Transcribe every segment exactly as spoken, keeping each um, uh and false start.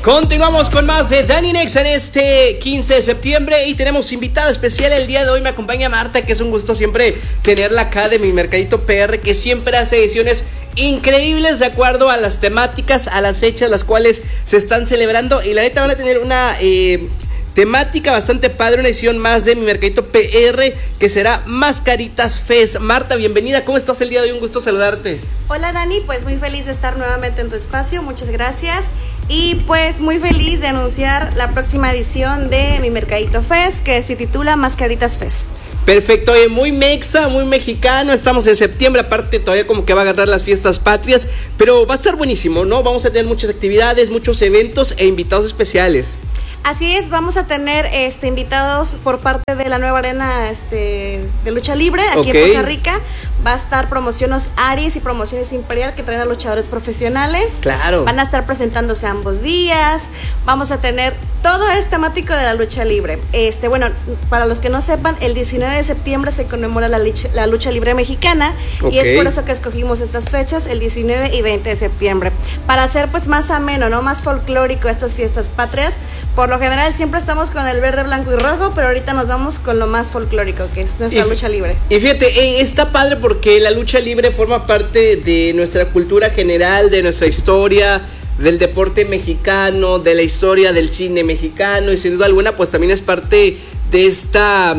Continuamos con más de Dani Nexa en este quince de septiembre y tenemos invitada especial el día de hoy. Me acompaña Marta, que es un gusto siempre tenerla acá de Mi Mercadito P R, que siempre hace ediciones increíbles de acuerdo a las temáticas, a las fechas las cuales se están celebrando. Y la neta van a tener una eh, temática bastante padre, una edición más de Mi Mercadito P R, que será Mascaritas Fest. Marta, bienvenida, ¿cómo estás el día de hoy? Un gusto saludarte. Hola Dani, pues muy feliz de estar nuevamente en tu espacio, muchas gracias. Y pues muy feliz de anunciar la próxima edición de Mi Mercadito Fest, que se titula Mascaritas Fest. Perfecto, eh, muy mexa, muy mexicano, estamos en septiembre, aparte todavía como que va a agarrar las fiestas patrias, pero va a estar buenísimo, ¿no? Vamos a tener muchas actividades, muchos eventos e invitados especiales. Así es, vamos a tener este, invitados por parte de la nueva arena este, de lucha libre aquí okay. en Poza Rica. Va a estar Promociones Aries y Promociones Imperial, que traen a luchadores profesionales. Claro. Van a estar presentándose ambos días. Vamos a tener todo es temático de la lucha libre. Este, bueno, para los que no sepan, el diecinueve de septiembre se conmemora la, lucha, la lucha libre mexicana. Okay. Y es por eso que escogimos estas fechas, el diecinueve y veinte de septiembre. Para hacer pues más ameno, ¿no? Más folclórico estas fiestas patrias. Por lo general siempre estamos con el verde, blanco y rojo, pero ahorita nos vamos con lo más folclórico, que es nuestra y, lucha libre. Y fíjate, eh, está padre porque la lucha libre forma parte de nuestra cultura general, de nuestra historia, del deporte mexicano, de la historia del cine mexicano, y sin duda alguna pues también es parte de esta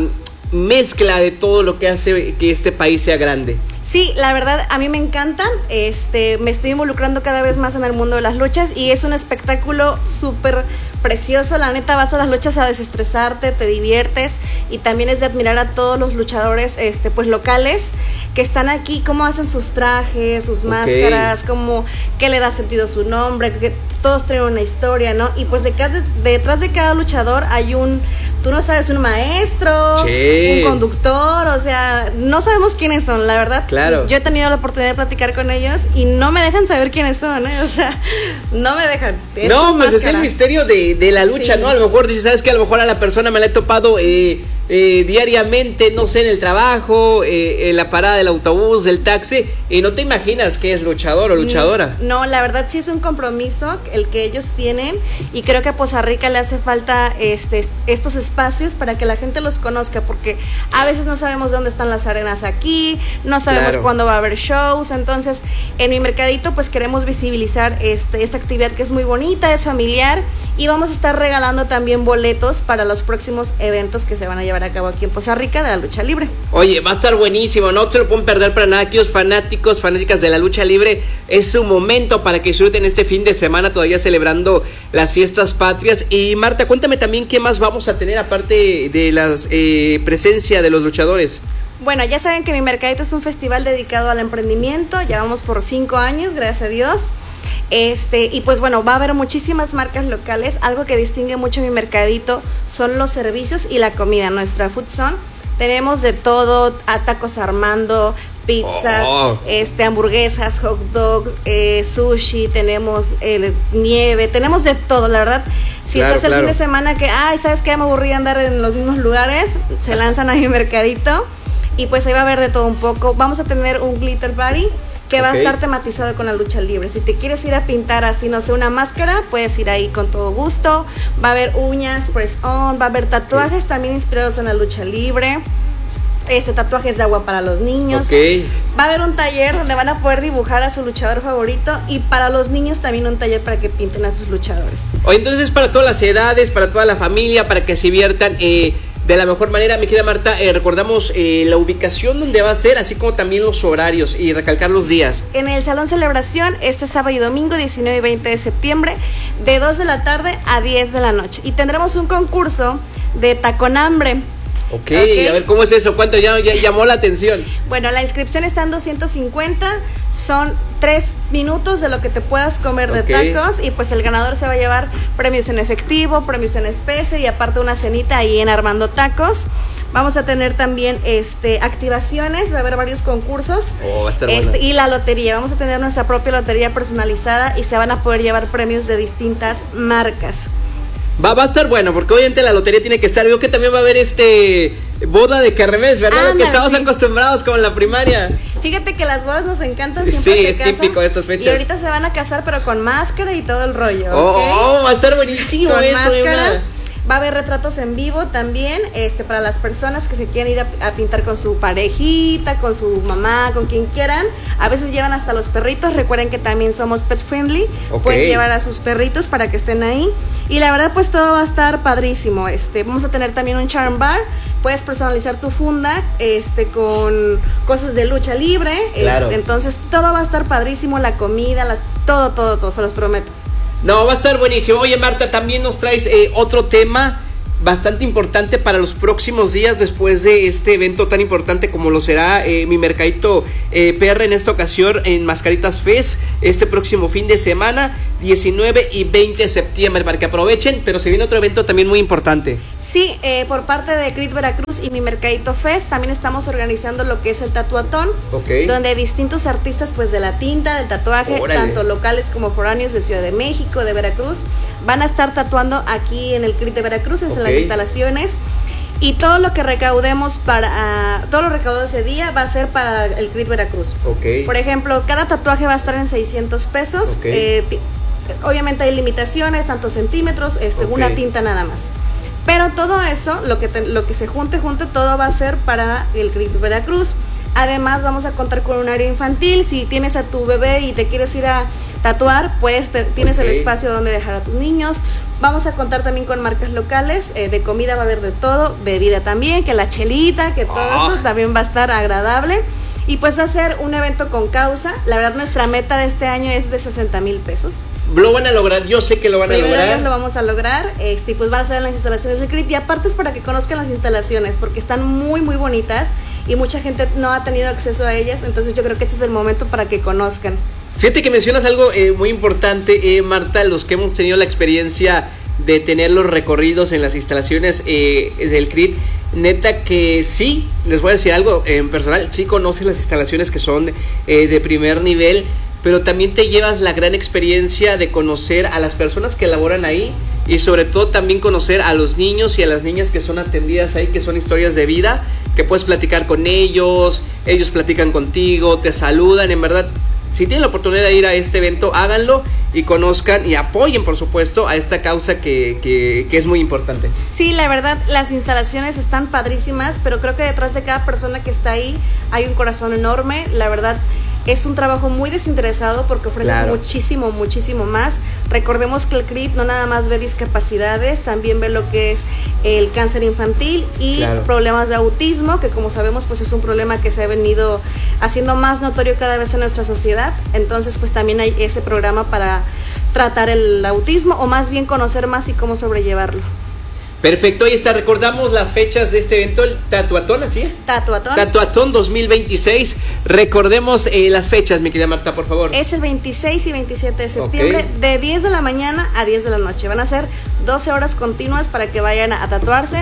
mezcla de todo lo que hace que este país sea grande. Sí, la verdad a mí me encanta, este, me estoy involucrando cada vez más en el mundo de las luchas y es un espectáculo súper precioso, la neta vas a las luchas a desestresarte, te diviertes y también es de admirar a todos los luchadores este, pues locales que están aquí, cómo hacen sus trajes, sus okay. máscaras, cómo, qué le da sentido a su nombre, que todos traen una historia, ¿no? Y pues de cada, de, detrás de cada luchador hay un, tú no sabes, un maestro, sí. un conductor, o sea, no sabemos quiénes son, la verdad. Claro. Yo he tenido la oportunidad de platicar con ellos y no me dejan saber quiénes son, ¿eh? O sea, no me dejan. Es no, pues máscara. Es el misterio de, de la lucha, sí. ¿no? A lo mejor dices, ¿sabes qué? A lo mejor a la persona me la he topado eh, eh, diariamente, no sé, en el trabajo, eh, en la parada del autobús, del taxi, y no te imaginas que es luchador o luchadora. No, la verdad sí es un compromiso el que ellos tienen y creo que a Poza Rica le hace falta este, estos espacios para que la gente los conozca, porque a veces no sabemos dónde están las arenas aquí, no sabemos claro. cuándo va a haber shows, entonces en Mi Mercadito pues queremos visibilizar este, esta actividad que es muy bonita, es familiar y vamos a estar regalando también boletos para los próximos eventos que se van a llevar a cabo aquí en Poza Rica de la lucha libre. Oye, va a estar buenísimo, no se lo pueden perder para nada, aquellos fanáticos, fanáticas de la lucha libre, es su momento para que disfruten este fin de semana todavía celebrando las fiestas patrias. Y Marta, cuéntame también qué más vamos a tener aparte de la eh, presencia de los luchadores. Bueno, ya saben que Mi Mercadito es un festival dedicado al emprendimiento, ya vamos por cinco años, gracias a Dios. Este, y pues bueno, va a haber muchísimas marcas locales. Algo que distingue mucho Mi Mercadito son los servicios y la comida. Nuestra food zone tenemos de todo, a tacos Armando, pizzas, oh. este, hamburguesas, hot dogs, eh, sushi, tenemos eh, nieve, tenemos de todo, la verdad. Si claro, estás el claro. fin de semana que, ay, ¿sabes qué? Me aburrí andar en los mismos lugares, se lanzan a Mi Mercadito y pues ahí va a haber de todo un poco. Vamos a tener un glitter party que okay. va a estar tematizado con la lucha libre. Si te quieres ir a pintar así, no sé, una máscara, puedes ir ahí con todo gusto. Va a haber uñas, press on, va a haber tatuajes okay. también inspirados en la lucha libre. Este, tatuajes de agua para los niños. Okay. Va a haber un taller donde van a poder dibujar a su luchador favorito y para los niños también un taller para que pinten a sus luchadores. Oye, entonces para todas las edades, para toda la familia, para que se diviertan eh, de la mejor manera. Mi querida Marta, eh, recordamos eh, la ubicación donde va a ser, así como también los horarios y recalcar los días. En el Salón Celebración, este sábado y domingo, diecinueve y veinte de septiembre, de dos de la tarde a diez de la noche. Y tendremos un concurso de Tacón Hambre. Okay, ok, a ver cómo es eso, cuánto ya, ya llamó la atención. Bueno, la inscripción está en doscientos cincuenta, son tres minutos de lo que te puedas comer de okay. tacos y pues el ganador se va a llevar premios en efectivo, premios en especie y aparte una cenita ahí en Armando Tacos. Vamos a tener también este activaciones, va a haber varios concursos. Oh, va a estar este, bueno. Y la lotería, vamos a tener nuestra propia lotería personalizada y se van a poder llevar premios de distintas marcas. Va, va a estar bueno, porque obviamente la lotería tiene que estar. Veo que también va a haber este boda de kermés, ¿verdad? Ándale, Lo que estamos sí. acostumbrados como en la primaria. Fíjate que las bodas nos encantan, siempre Sí, se es casan, típico de estas fechas. Y ahorita se van a casar, pero con máscara y todo el rollo. Oh, ¿okay? oh, va a estar buenísimo Con eso, máscara. Emma. Va a haber retratos en vivo también, este, para las personas que se quieran ir a, a pintar con su parejita, con su mamá, con quien quieran. A veces llevan hasta los perritos. Recuerden que también somos pet friendly. Okay. Pueden llevar a sus perritos para que estén ahí. Y la verdad, pues todo va a estar padrísimo. Este, vamos a tener también un charm bar. Puedes personalizar tu funda, este, con cosas de lucha libre. Claro. Este, entonces todo va a estar padrísimo, la comida, las, todo, todo, todo, se los prometo. No, va a estar buenísimo. Oye, Marta, también nos traes eh, otro tema bastante importante para los próximos días después de este evento tan importante como lo será eh, mi mercadito eh, P R en esta ocasión en Mascaritas Fest este próximo fin de semana, diecinueve y veinte de septiembre, para que aprovechen, pero se viene otro evento también muy importante. Sí, eh, por parte de Crit Veracruz y mi Mercadito Fest también estamos organizando lo que es el tatuatón, okay. donde distintos artistas pues de la tinta, del tatuaje, Órale. tanto locales como foráneos de Ciudad de México, de Veracruz, van a estar tatuando aquí en el Crit de Veracruz, okay. en las instalaciones. Y todo lo que recaudemos para, uh, todo lo recaudado ese día va a ser para el Crit Veracruz. Okay. Por ejemplo, cada tatuaje va a estar en seiscientos pesos. Okay. Eh, obviamente hay limitaciones, tantos centímetros, este, okay. una tinta nada más. Pero todo eso, lo que, te, lo que se junte, junte, todo va a ser para el Crit Veracruz. Además vamos a contar con un área infantil. Si tienes a tu bebé y te quieres ir a tatuar, pues te, tienes okay. el espacio donde dejar a tus niños. Vamos a contar también con marcas locales, eh, de comida va a haber de todo, bebida también, que la chelita, que todo oh. eso también va a estar agradable. Y pues va a ser un evento con causa. La verdad nuestra meta de este año es de sesenta mil pesos. Lo van a lograr, yo sé que lo van a Primero lograr. Lo vamos a lograr, este, pues van a ser en las instalaciones del Crit. Y aparte es para que conozcan las instalaciones, porque están muy muy bonitas y mucha gente no ha tenido acceso a ellas. Entonces yo creo que este es el momento para que conozcan. Fíjate que mencionas algo eh, muy importante, eh, Marta, los que hemos tenido la experiencia de tener los recorridos en las instalaciones eh, del Crit. Neta que sí, les voy a decir algo en personal, sí conoces las instalaciones que son eh, de primer nivel, pero también te llevas la gran experiencia de conocer a las personas que laboran ahí y sobre todo también conocer a los niños y a las niñas que son atendidas ahí, que son historias de vida, que puedes platicar con ellos, ellos platican contigo, te saludan, en verdad. Si tienen la oportunidad de ir a este evento, háganlo y conozcan y apoyen, por supuesto, a esta causa que, que, que es muy importante. Sí, la verdad, las instalaciones están padrísimas, pero creo que detrás de cada persona que está ahí hay un corazón enorme. La verdad, es un trabajo muy desinteresado porque ofreces claro. muchísimo, muchísimo más. Recordemos que el Crit no nada más ve discapacidades, también ve lo que es el cáncer infantil y claro. problemas de autismo, que como sabemos pues es un problema que se ha venido haciendo más notorio cada vez en nuestra sociedad. Entonces pues también hay ese programa para tratar el autismo o más bien conocer más y cómo sobrellevarlo. Perfecto, ahí está, recordamos las fechas de este evento, el Tatuatón, ¿así es? Tatuatón. Tatuatón dos mil veintiséis, recordemos eh, las fechas, mi querida Marta, por favor. Es el veintiséis y veintisiete de septiembre, okay. de diez de la mañana a diez de la noche, van a ser doce horas continuas para que vayan a, a tatuarse.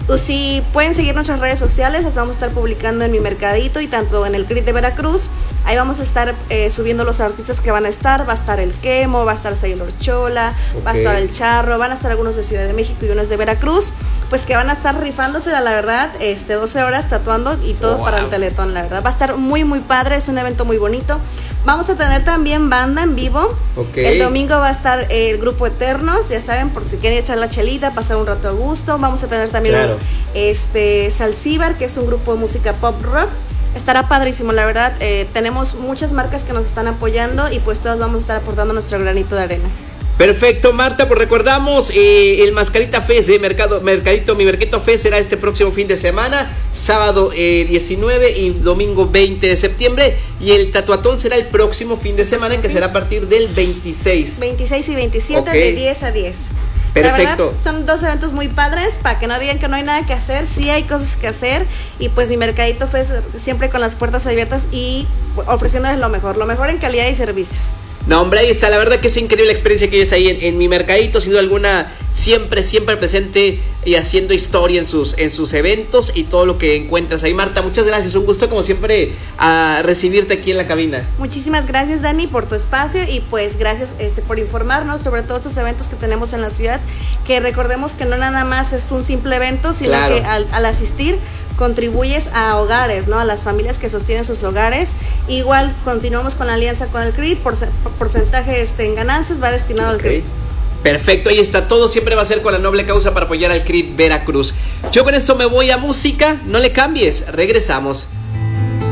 Si pueden seguir nuestras redes sociales, las vamos a estar publicando en mi mercadito y tanto en el Crit de Veracruz. Ahí vamos a estar eh, subiendo los artistas que van a estar. Va a estar el Quemo, va a estar Sailor Chola, okay. va a estar el Charro, van a estar algunos de Ciudad de México y unos de Veracruz. Pues que van a estar rifándose, la verdad, este, doce horas tatuando y todo wow. para el Teletón, la verdad. Va a estar muy, muy padre, es un evento muy bonito. Vamos a tener también banda en vivo. Okay. El domingo va a estar el grupo Eternos, ya saben, por si quieren echar la chelita, pasar un rato a gusto. Vamos a tener también claro. un, este, Salsíbar, que es un grupo de música pop rock. Estará padrísimo, la verdad. Eh, tenemos muchas marcas que nos están apoyando y pues todas vamos a estar aportando nuestro granito de arena. Perfecto, Marta, pues recordamos eh, el Mascarita Fest de Mercado, Mercadito, mi Mercadito Fest será este próximo fin de semana, sábado eh, diecinueve y domingo veinte de septiembre, y el Tatuatón será el próximo fin de semana, que será a partir del veintiséis. veintiséis y veintisiete, okay. de diez a diez. Perfecto. La verdad, son dos eventos muy padres para que no digan que no hay nada que hacer. Sí hay cosas que hacer y pues mi Mercadito Fest siempre con las puertas abiertas y ofreciéndoles lo mejor, lo mejor en calidad y servicios. No, hombre, ahí está, la verdad que es increíble la experiencia que vives ahí en, en mi mercadito, sin duda alguna, siempre, siempre presente y haciendo historia en sus, en sus eventos y todo lo que encuentras ahí. Marta, muchas gracias, un gusto como siempre a recibirte aquí en la cabina. Muchísimas gracias, Dani, por tu espacio y pues gracias este, por informarnos sobre todos estos eventos que tenemos en la ciudad, que recordemos que no nada más es un simple evento, sino claro. que al, al asistir contribuyes a hogares, ¿no? A las familias que sostienen sus hogares. Igual continuamos con la alianza con el C R I D, por, por porcentaje este, en ganancias va destinado okay. al C R I D. Perfecto, ahí está, todo siempre va a ser con la noble causa para apoyar al C R I D Veracruz. Yo con esto me voy a música, no le cambies, regresamos.